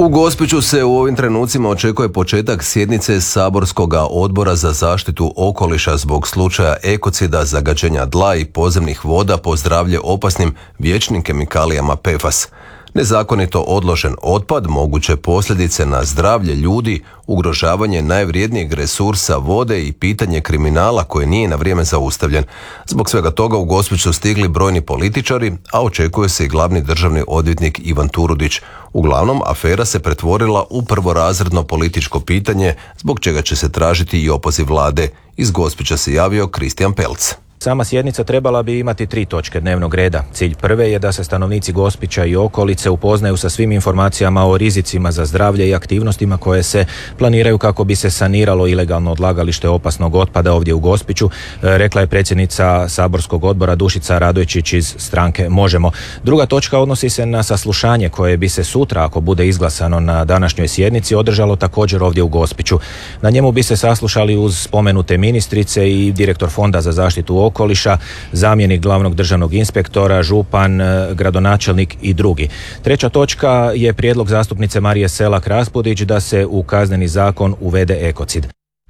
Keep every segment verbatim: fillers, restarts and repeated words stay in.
U Gospiću se u ovim trenucima očekuje početak sjednice Saborskog odbora za zaštitu okoliša zbog slučaja ekocida, zagađenja tla i podzemnih voda po zdravlje opasnim vječnim kemikalijama P F A S. Nezakonito odložen otpad, moguće posljedice na zdravlje ljudi, ugrožavanje najvrijednijeg resursa vode i pitanje kriminala koje nije na vrijeme zaustavljen. Zbog svega toga u Gospić su stigli brojni političari, a očekuje se i glavni državni odvjetnik Ivan Turudić. Uglavnom, afera se pretvorila u prvorazredno političko pitanje, zbog čega će se tražiti i opoziv vlade. Iz Gospića se javio Kristijan Pelc. Sama sjednica trebala bi imati tri točke dnevnog reda. Cilj prve je da se stanovnici Gospića i okolice upoznaju sa svim informacijama o rizicima za zdravlje i aktivnostima koje se planiraju kako bi se saniralo ilegalno odlagalište opasnog otpada ovdje u Gospiću, rekla je predsjednica Saborskog odbora Dušica Radojčić iz stranke Možemo. Druga točka odnosi se na saslušanje koje bi se sutra, ako bude izglasano na današnjoj sjednici, održalo također ovdje u Gospiću. Na njemu bi se saslušali uz spomenute ministrice i direktor Fonda za zaštitu okoliša, okoliša, zamjenik glavnog državnog inspektora, župan, gradonačelnik i drugi. Treća točka je prijedlog zastupnice Marije Selak Raspudić da se u Kazneni zakon uvede ekocid.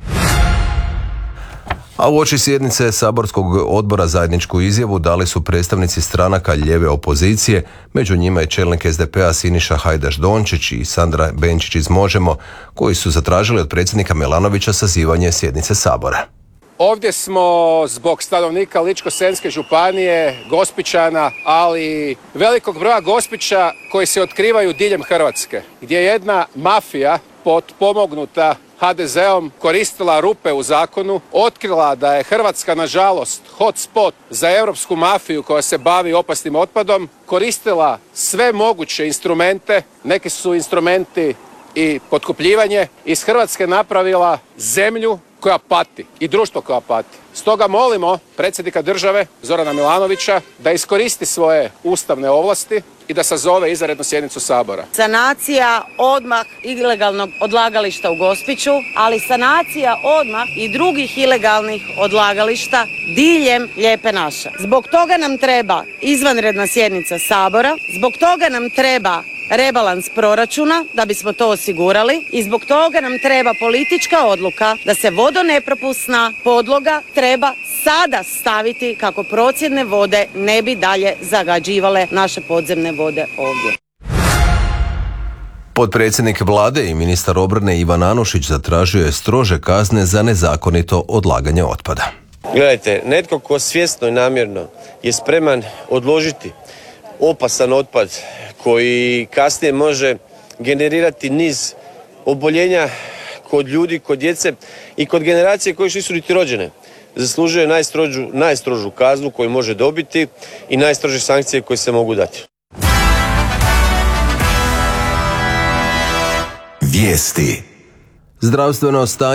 A u oči sjednice Saborskog odbora zajedničku izjavu dali su predstavnici stranaka lijeve opozicije, među njima je čelnik S D P-a Siniša Hajdaš Dončić i Sandra Benčić iz Možemo, koji su zatražili od predsjednika Milanovića sazivanje sjednice Sabora. Ovdje smo zbog stanovnika Ličko-senjske županije, Gospićana, ali i velikog broja Gospića koji se otkrivaju diljem Hrvatske, gdje je jedna mafija potpomognuta H D Z-om koristila rupe u zakonu, otkrila da je Hrvatska nažalost hotspot za europsku mafiju koja se bavi opasnim otpadom, koristila sve moguće instrumente, neki su instrumenti i potkupljivanje, iz Hrvatske napravila zemlju koja pati i društvo koja pati. Stoga molimo predsjednika države Zorana Milanovića da iskoristi svoje ustavne ovlasti i da sazove izvanrednu sjednicu Sabora. Sanacija odmah ilegalnog odlagališta u Gospiću, ali sanacija odmah i drugih ilegalnih odlagališta diljem Lijepe naše. Zbog toga nam treba izvanredna sjednica Sabora, zbog toga nam treba rebalans proračuna da bismo to osigurali i zbog toga nam treba politička odluka da se vodonepropusna podloga treba sada staviti kako procjedne vode ne bi dalje zagađivale naše podzemne vode ovdje. Potpredsjednik vlade i ministar obrane Ivan Anušić zatražio je strože kazne za nezakonito odlaganje otpada. Gledajte, netko ko svjesno i namjerno je spreman odložiti opasan otpad koji kasnije može generirati niz oboljenja kod ljudi, kod djece i kod generacije koje nisu niti rođene, zaslužuje najstrožu, najstrožu kaznu koju može dobiti i najstrože sankcije koje se mogu dati. Vijesti. Zdravstveno stanje